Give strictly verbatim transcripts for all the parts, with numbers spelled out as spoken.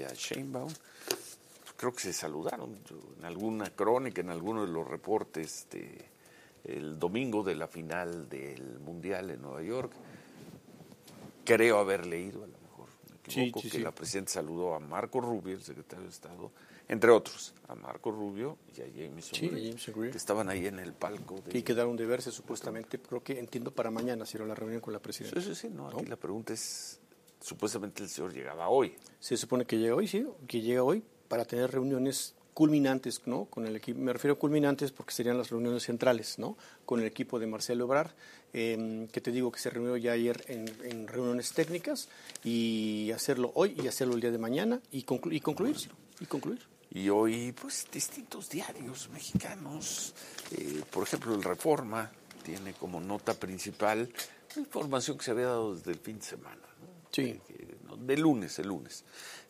Sheinbaum, creo que se saludaron en alguna crónica, en alguno de los reportes de el domingo de la final del Mundial en Nueva York. Creo haber leído, a lo mejor me equivoco, sí, sí, que sí. La presidenta saludó a Marco Rubio, el secretario de Estado, entre otros, a Marco Rubio y a Jamieson sí, Greer, Jamieson Greer, que estaban ahí en el palco. De, que quedaron de verse supuestamente, creo que entiendo para mañana, si era la reunión con la presidenta. Sí, sí, sí, no, aquí ¿no? La pregunta es, supuestamente el señor llegaba hoy. Se supone que llega hoy, sí, que llega hoy para tener reuniones culminantes, ¿no? Con el equipo, me refiero a culminantes porque serían las reuniones centrales, ¿no? Con el equipo de Marcelo Ebrard, eh, que te digo que se reunió ya ayer en, en reuniones técnicas, y hacerlo hoy y hacerlo el día de mañana y, conclu- y concluirlo, y concluir. Y hoy, pues, distintos diarios mexicanos, eh, por ejemplo, el Reforma tiene como nota principal la información que se había dado desde el fin de semana, ¿no? Sí. De, no, de lunes, el lunes.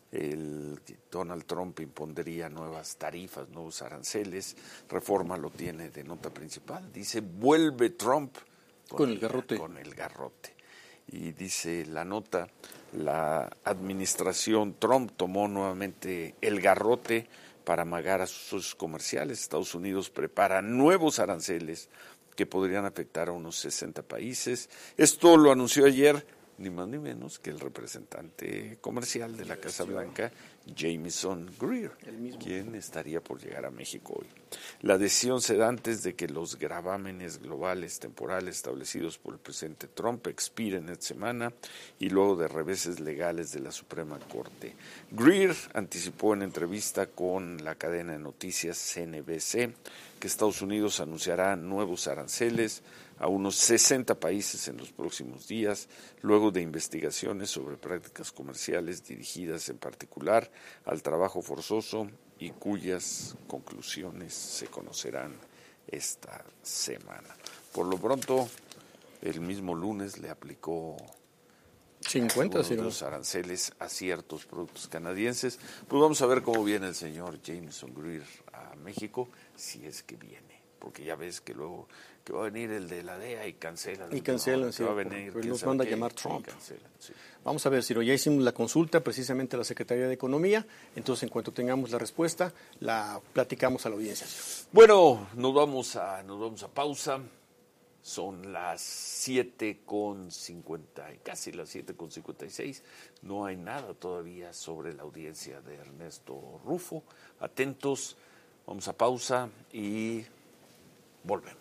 El Donald Trump impondría nuevas tarifas, nuevos aranceles. Reforma lo tiene de nota principal. Dice, vuelve Trump con, con el garrote. Con el garrote. Y dice la nota, la administración Trump tomó nuevamente el garrote para amagar a sus socios comerciales. Estados Unidos prepara nuevos aranceles que podrían afectar a unos sesenta países. Esto lo anunció ayer ni más ni menos que el representante comercial de la Casa Blanca, Jamieson Greer, quien estaría por llegar a México hoy. La decisión se da antes de que los gravámenes globales temporales establecidos por el presidente Trump expiren esta semana y luego de reveses legales de la Suprema Corte. Greer anticipó en entrevista con la cadena de noticias C N B C que Estados Unidos anunciará nuevos aranceles a unos sesenta países en los próximos días, luego de investigaciones sobre prácticas comerciales dirigidas en particular al trabajo forzoso y cuyas conclusiones se conocerán esta semana. Por lo pronto, el mismo lunes le aplicó cincuenta de los aranceles a ciertos productos canadienses. Pues vamos a ver cómo viene el señor Jamieson Greer a México, si es que viene, porque ya ves que luego que va a venir el de la D E A y cancelan. Y cancelan, no, sí, va a venir, pero nos manda a llamar Trump. Cancelan, sí. Vamos a ver, Ciro, ya hicimos la consulta precisamente a la Secretaría de Economía, entonces en cuanto tengamos la respuesta, la platicamos a la audiencia. Bueno, nos vamos a, nos vamos a pausa. Son las siete con cincuenta, casi las siete con cincuenta y seis. No hay nada todavía sobre la audiencia de Ernesto Rufo. Atentos, vamos a pausa y volvemos.